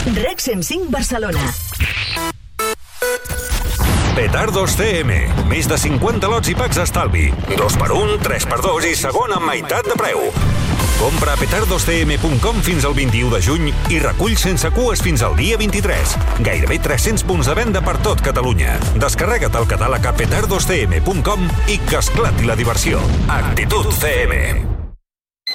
Rec 105 Barcelona. Petardos CM. Més de 50 lots i packs estalvi. 2x1, 3x2 i segon amb meitat de preu. Compra a petardoscm.com fins al 21 de juny i recull sense cues fins al dia 23. Gairebé 300 punts de venda per tot Catalunya. Descarrega't el catàleg a petardoscm.com i que esclati la diversió. Actitud CM.